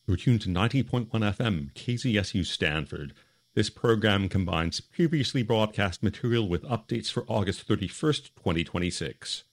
You're tuned to 90.1 FM, KZSU Stanford. This program combines previously broadcast material with updates for August 31st, 2026.